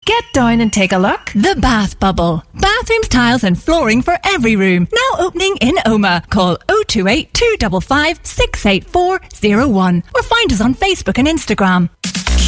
Get down and take a look. The Bath Bubble. Bathrooms, tiles and flooring for every room. Now opening in Oma. Call 028 255 68401 or find us on Facebook and Instagram.